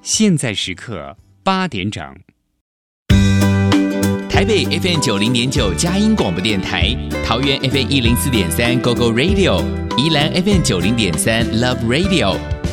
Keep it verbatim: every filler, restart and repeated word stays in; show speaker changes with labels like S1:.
S1: 现在时刻八点整。
S2: 台北 F M 九零点九佳音广播电台，桃园 F M 一零四点三 Go Go Radio， 宜兰 F M 九零点三 Love Radio，